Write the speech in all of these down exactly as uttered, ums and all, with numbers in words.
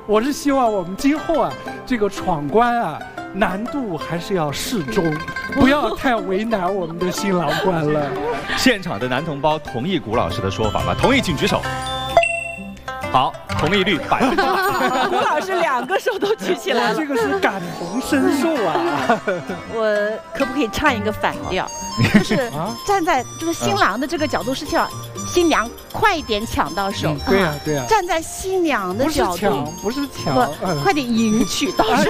我是希望我们今后啊，这个闯关啊，难度还是要适中，不要太为难我们的新郎官了。 现场的男同胞同意古老师的说法吗？同意请举手。好，同意率百分之百。 古老师两个手都举起来了， 这个是感同身受啊！ 我可不可以唱一个反调？就是站在就是新郎的这个角度是想新娘快一点抢到手。 对呀对呀。 站在新娘的角度， 不是抢， 不，快点迎娶到手。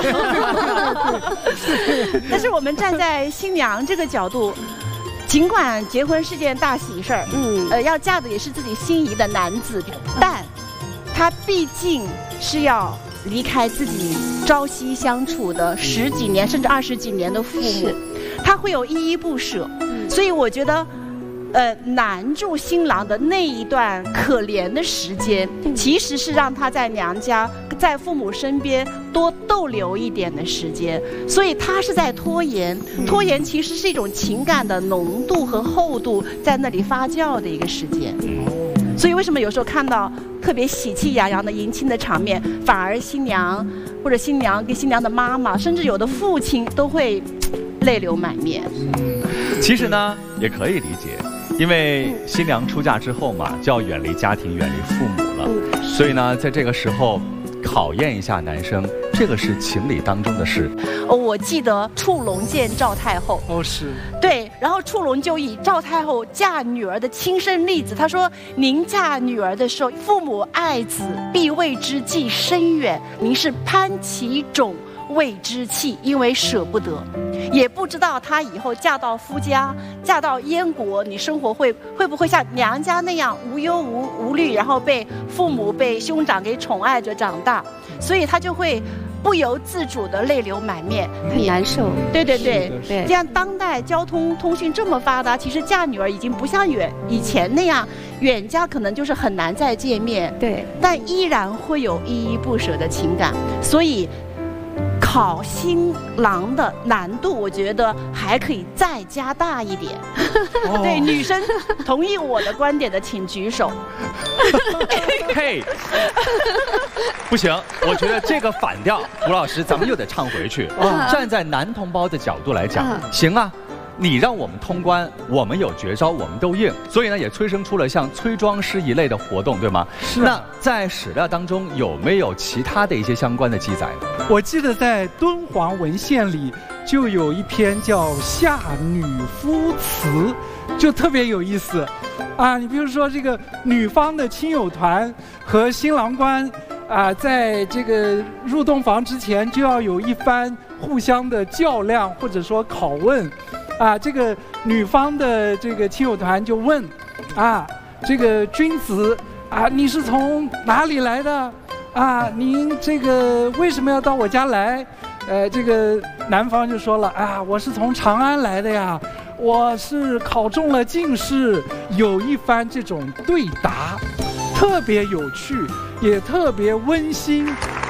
但是我们站在新娘这个角度。尽管结婚是件大喜事儿，嗯，呃，要嫁的也是自己心仪的男子，但他毕竟是要离开自己朝夕相处的十几年甚至二十几年的父母，他会有依依不舍，所以我觉得，呃，难住新郎的那一段可怜的时间，其实是让他在娘家，在父母身边多逗留一点的时间，所以他是在拖延。拖延其实是一种情感的浓度和厚度在那里发酵的一个时间。所以为什么有时候看到特别喜气洋洋的迎亲的场面，反而新娘或者新娘跟新娘的妈妈，甚至有的父亲都会泪流满面。 其实呢，也可以理解。因为新娘出嫁之后嘛，就要远离家庭，远离父母了，所以呢，在这个时候考验一下男生，这个是情理当中的事。 哦，我记得触龙见赵太后。 哦，是。 对，然后触龙就以赵太后嫁女儿的亲身例子，他说：“您嫁女儿的时候，父母爱子，必为之计深远。您是攀其种。”为之气，因为舍不得，也不知道她以后嫁到夫家，嫁到燕国，你生活会会不会像娘家那样无忧无无虑，然后被父母被兄长给宠爱着长大，所以她就会不由自主的泪流满面， 很难受。 对对对对， 这样当代交通通讯这么发达，其实嫁女儿已经不像远以前那样，远嫁可能就是很难再见面， 对， 但依然会有依依不舍的情感，所以。考新郎的难度，我觉得还可以再加大一点。哦、对，女生同意我的观点的，请举手。 嘿，不行，我觉得这个反调，吴老师，咱们又得唱回去。哦、站在男同胞的角度来讲，嗯、行啊。你让我们通关，我们有绝招，我们都应，所以呢，也催生出了像催妆师一类的活动，对吗？ 是、啊。 那在史料当中有没有其他的一些相关的记载呢？ 我记得在敦煌文献里就有一篇叫《夏女夫词》，就特别有意思，啊，你比如说这个女方的亲友团和新郎官啊，在这个入洞房之前就要有一番互相的较量或者说拷问。啊，这个女方的这个亲友团就问，啊，这个君子啊，你是从哪里来的？啊，您这个为什么要到我家来？呃，这个男方就说了，啊，我是从长安来的呀，我是考中了进士，有一番这种对答，特别有趣，也特别温馨。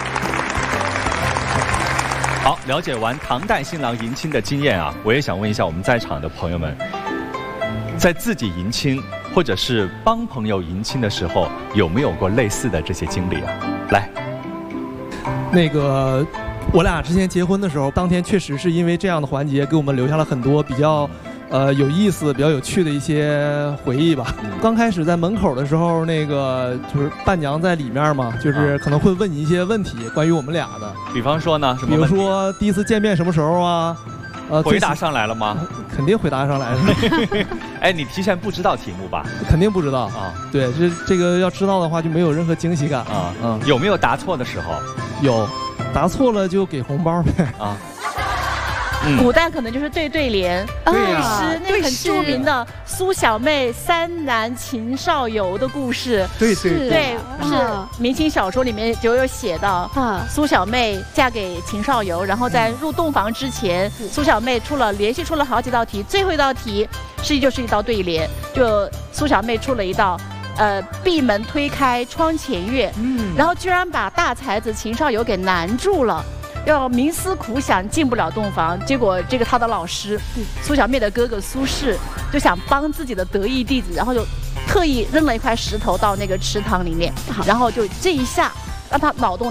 好，了解完唐代新郎迎亲的经验啊，我也想问一下我们在场的朋友们，在自己迎亲或者是帮朋友迎亲的时候，有没有过类似的这些经历啊？来， 那个我俩之前结婚的时候，当天确实是因为这样的环节，给我们留下了很多比较呃有意思、比较有趣的一些回忆吧。嗯、刚开始在门口的时候，那个就是伴娘在里面嘛，就是可能会问你一些问题，关于我们俩的。 比方说呢，什么？ 比如说第一次见面什么时候啊？ 呃，回答上来了吗？ 肯定回答上来了。 哎，你提前不知道题目吧？ 肯定不知道啊。对，这这个要知道的话，就没有任何惊喜感啊。 嗯，有没有答错的时候？ 有，答错了就给红包呗。啊。 古代可能就是对对联，对诗，那个很著名的苏小妹三男情少游的故事。 对对对，是明清小说里面就有写到，苏小妹嫁给秦少游，然后在入洞房之前，苏小妹出了连续出了好几道题，最后一道题实际就是一道对联，就苏小妹出了一道。呃，闭门推开窗前月，嗯，然后居然把大才子秦少游给难住了。要冥思苦想进不了洞房，结果这个他的老师苏小妹的哥哥苏轼就想帮自己的得意弟子，然后就特意扔了一块石头到那个池塘里面，然后就这一下让他脑洞